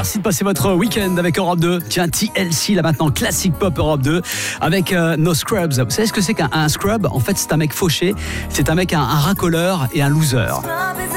Merci de passer votre week-end avec Europe 2. Tiens, TLC, là maintenant, classique pop Europe 2, avec No Scrubs. Vous savez ce que c'est qu'un scrub ? En fait, c'est un mec fauché. C'est un mec, un racoleur et un loser.